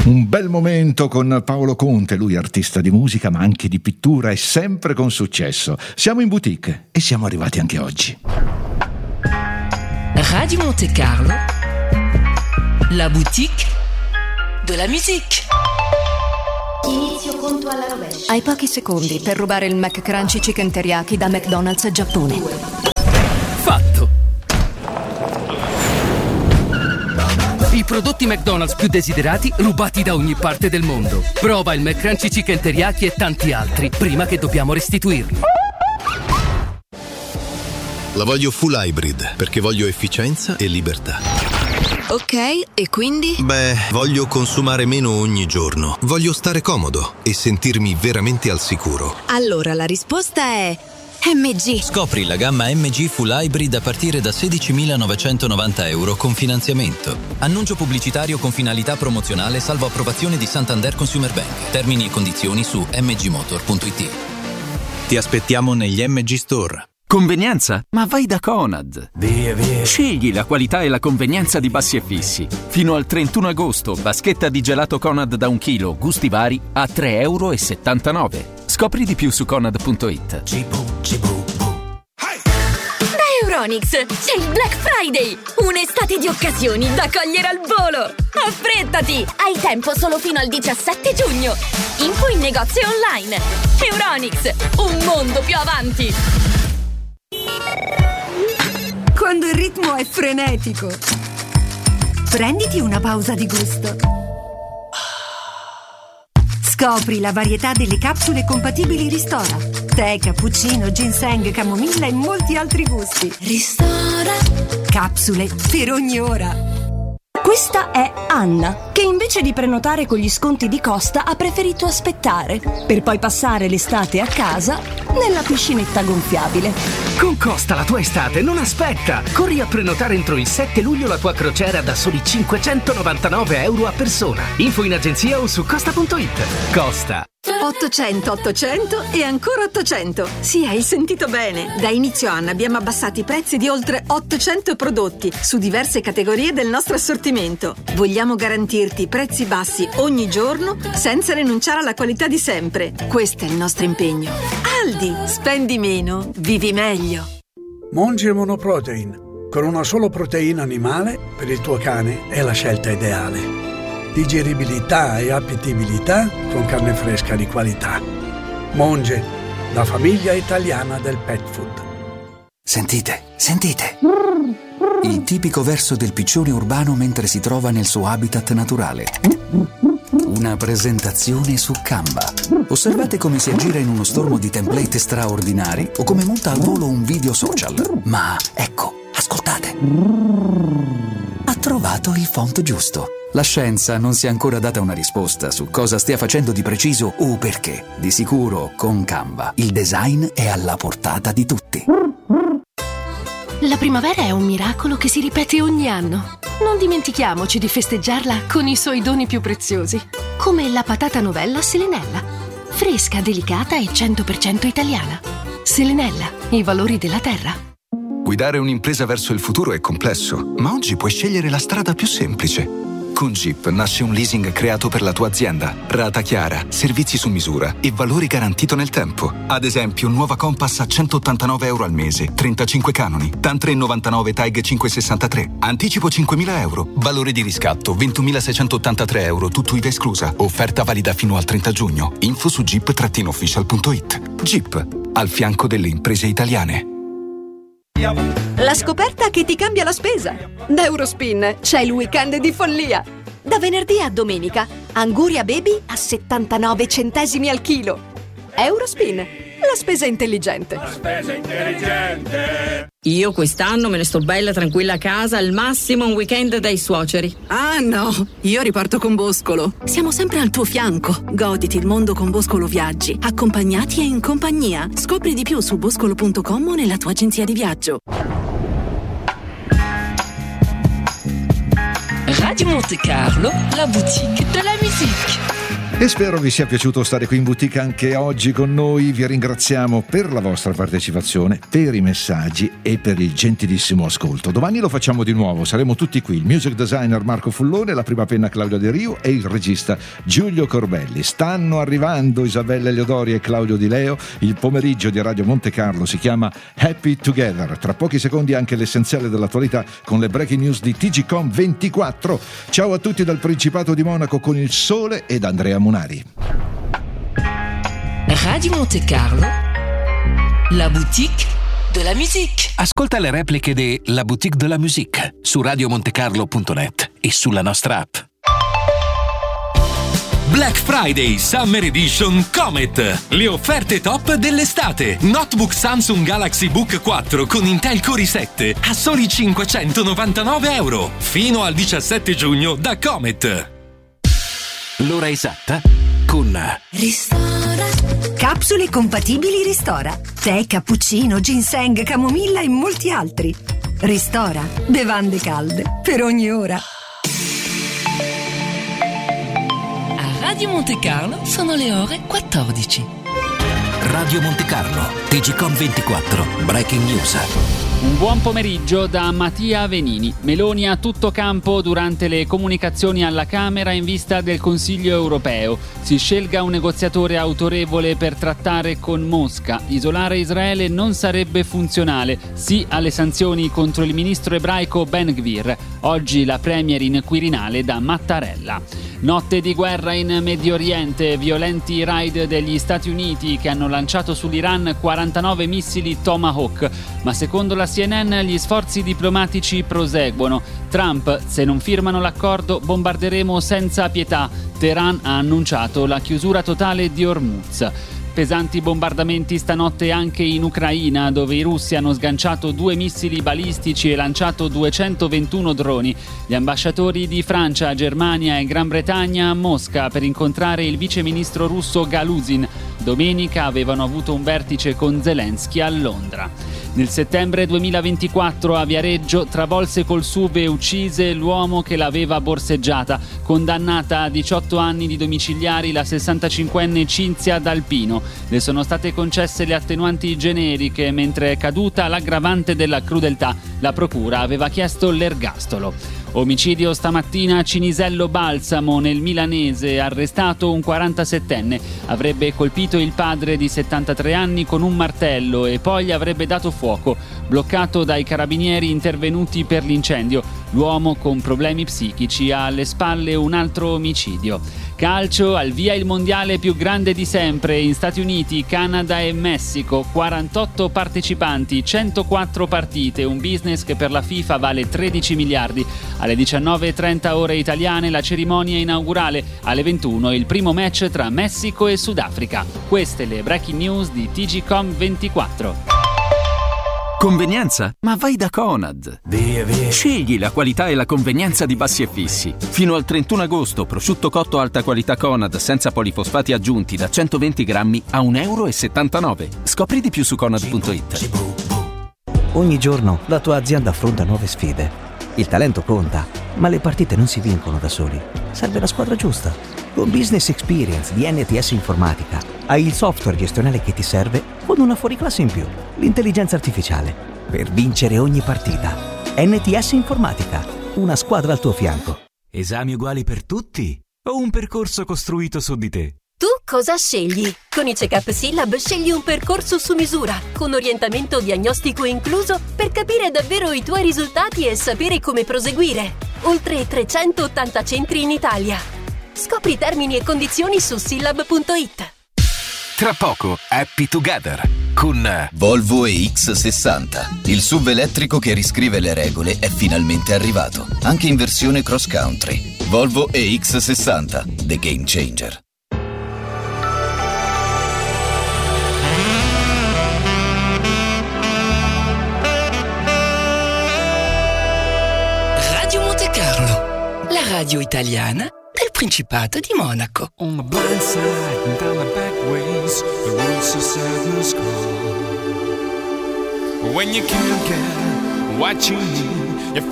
Un bel momento con Paolo Conte, lui artista di musica ma anche di pittura e sempre con successo. Siamo in boutique e siamo arrivati anche oggi. Radio Monte Carlo, la boutique de la musique. Inizio conto alla rovescia. Hai pochi secondi per rubare il McCrunchy Chicken Teriyaki da McDonald's Giappone. Fatto! I prodotti McDonald's più desiderati rubati da ogni parte del mondo. Prova il McCrunchy Chicken Teriyaki e tanti altri prima che dobbiamo restituirli. La voglio full hybrid perché voglio efficienza e libertà. Ok, e quindi? Beh, voglio consumare meno ogni giorno. Voglio stare comodo e sentirmi veramente al sicuro. Allora la risposta è MG. Scopri la gamma MG Full Hybrid a partire da €16.990 con finanziamento. Annuncio pubblicitario con finalità promozionale salvo approvazione di Santander Consumer Bank. Termini e condizioni su mgmotor.it. Ti aspettiamo negli MG Store. Convenienza? Ma vai da Conad. Via. Scegli la qualità e la convenienza di Bassi e Fissi. Fino al 31 agosto, baschetta di gelato Conad da 1 chilo, gusti vari, a €3,79. Scopri di più su Conad.it. Da Euronics c'è il Black Friday, un'estate di occasioni da cogliere al volo. Affrettati, hai tempo solo fino al 17 giugno. Info in negozio e online. Euronics, un mondo più avanti. Quando il ritmo è frenetico, prenditi una pausa di gusto. Scopri la varietà delle capsule compatibili Ristora. Tè, cappuccino, ginseng, camomilla e molti altri gusti. Ristora. Capsule per ogni ora. Questa è Anna, che invece di prenotare con gli sconti di Costa ha preferito aspettare, per poi passare l'estate a casa nella piscinetta gonfiabile. Con Costa la tua estate non aspetta! Corri a prenotare entro il 7 luglio la tua crociera da soli €599 a persona. Info in agenzia o su costa.it. Costa. 800 800 e ancora 800. Sì, hai sentito bene. Da inizio anno abbiamo abbassato i prezzi di oltre 800 prodotti su diverse categorie del nostro assortimento. Vogliamo garantirti prezzi bassi ogni giorno senza rinunciare alla qualità di sempre. Questo è il nostro impegno. Aldi, spendi meno, vivi meglio. Monge Monoprotein. Con una sola proteina animale per il tuo cane è la scelta ideale. Digeribilità e appetibilità con carne fresca di qualità. Monge, la famiglia italiana del pet food. Sentite. Il tipico verso del piccione urbano mentre si trova nel suo habitat naturale. Una presentazione su Canva. Osservate come si aggira in uno stormo di template straordinari o come monta al volo un video social. Ma ecco, ascoltate. Ha trovato il font giusto. La scienza non si è ancora data una risposta su cosa stia facendo di preciso o perché. Di sicuro, con Canva, il design è alla portata di tutti. La primavera è un miracolo che si ripete ogni anno. Non dimentichiamoci di festeggiarla con i suoi doni più preziosi, come la patata novella Selenella. Fresca, delicata e 100% italiana. Selenella, i valori della terra. Guidare un'impresa verso il futuro è complesso, ma oggi puoi scegliere la strada più semplice. Con Jeep nasce un leasing creato per la tua azienda. Rata chiara, servizi su misura e valore garantito nel tempo. Ad esempio, nuova Compass a €189 al mese, 35 canoni, TAN 3,99 TAG 563. Anticipo €5.000. Valore di riscatto €20.683, tutto IVA esclusa. Offerta valida fino al 30 giugno. Info su jeep-official.it. Jeep, al fianco delle imprese italiane. La scoperta che ti cambia la spesa. Da Eurospin c'è il weekend di follia. Da venerdì a domenica, Anguria Baby a 79 centesimi al chilo. Eurospin, la spesa intelligente. Io quest'anno me ne sto bella tranquilla a casa, al massimo un weekend dai suoceri. Ah no, io riparto con Boscolo. Siamo sempre al tuo fianco. Goditi il mondo con Boscolo Viaggi, accompagnati e in compagnia. Scopri di più su boscolo.com o nella tua agenzia di viaggio. Radio Monte Carlo, la boutique de la musique. E spero vi sia piaciuto stare qui in boutique anche oggi con noi. Vi ringraziamo per la vostra partecipazione, per i messaggi e per il gentilissimo ascolto. Domani lo facciamo di nuovo, saremo tutti qui: il music designer Marco Fullone, la prima penna Claudia De Rio e il regista Giulio Corbelli. Stanno arrivando Isabella Eleodori e Claudio Di Leo. Il pomeriggio di Radio Monte Carlo si chiama Happy Together. Tra pochi secondi anche l'essenziale dell'attualità con le breaking news di TGcom 24. Ciao a tutti dal Principato di Monaco con il Sole ed Andrea Munari. Radio Monte Carlo, la boutique de la musique. Ascolta le repliche de La Boutique de la Musique su radiomontecarlo.net e sulla nostra app. Black Friday Summer Edition Comet. Le offerte top dell'estate. Notebook Samsung Galaxy Book 4 con Intel Core i7 a soli €599. Fino al 17 giugno da Comet. L'ora esatta con Ristora. Capsule compatibili Ristora. Tè, cappuccino, ginseng, camomilla e molti altri. Ristora. Bevande calde per ogni ora. A Radio Monte Carlo sono le ore 14. Radio Monte Carlo, TGcom 24, Breaking News. Un buon pomeriggio da Mattia Venini. Meloni a tutto campo durante le comunicazioni alla Camera in vista del Consiglio europeo. Si scelga un negoziatore autorevole per trattare con Mosca. Isolare Israele non sarebbe funzionale. Sì alle sanzioni contro il ministro ebraico Ben Gvir. Oggi la premier in Quirinale da Mattarella. Notte di guerra in Medio Oriente, violenti raid degli Stati Uniti che hanno lanciato sull'Iran 49 missili Tomahawk, ma secondo la CNN gli sforzi diplomatici proseguono. Trump: se non firmano l'accordo bombarderemo senza pietà. Teheran ha annunciato la chiusura totale di Hormuz. Pesanti bombardamenti stanotte anche in Ucraina, dove i russi hanno sganciato 2 missili balistici e lanciato 221 droni. Gli ambasciatori di Francia, Germania e Gran Bretagna a Mosca per incontrare il viceministro russo Galuzin. Domenica avevano avuto un vertice con Zelensky a Londra. Nel settembre 2024 a Viareggio travolse col SUV e uccise l'uomo che l'aveva borseggiata. Condannata a 18 anni di domiciliari la 65enne Cinzia D'Alpino. Le sono state concesse le attenuanti generiche, mentre è caduta l'aggravante della crudeltà. La procura aveva chiesto l'ergastolo. Omicidio stamattina a Cinisello Balsamo, nel milanese, arrestato un 47enne. Avrebbe colpito il padre di 73 anni con un martello e poi gli avrebbe dato fuoco. Bloccato dai carabinieri intervenuti per l'incendio. L'uomo con problemi psichici ha alle spalle un altro omicidio. Calcio, al via il mondiale più grande di sempre in Stati Uniti, Canada e Messico. 48 partecipanti, 104 partite, un business che per la FIFA vale 13 miliardi. Alle 19:30 ore italiane la cerimonia inaugurale. Alle 21 il primo match tra Messico e Sudafrica. Queste le breaking news di TGcom 24. Convenienza? Ma vai da Conad. Scegli la qualità e la convenienza di Bassi e Fissi. Fino al 31 agosto, prosciutto cotto alta qualità Conad senza polifosfati aggiunti da 120 grammi a €1,79. Scopri di più su Conad.it. Ogni giorno la tua azienda affronta nuove sfide. Il talento conta, ma le partite non si vincono da soli. Serve la squadra giusta. Con Business Experience di NTS Informatica hai il software gestionale che ti serve con una fuoriclasse in più, l'intelligenza artificiale, per vincere ogni partita. NTS Informatica, una squadra al tuo fianco. Esami uguali per tutti o un percorso costruito su di te? Tu cosa scegli? Con i Check-up Syllab scegli un percorso su misura, con orientamento diagnostico incluso per capire davvero i tuoi risultati e sapere come proseguire. Oltre 380 centri in Italia. Scopri termini e condizioni su syllab.it. Tra poco, Happy Together con Volvo EX60. Il SUV elettrico che riscrive le regole è finalmente arrivato, anche in versione cross country. Volvo EX60, the game changer. Radio Monte Carlo, la radio italiana del Principato di Monaco. On the blind side and down the back ways, the road so sadness call. When you can't get what you need, you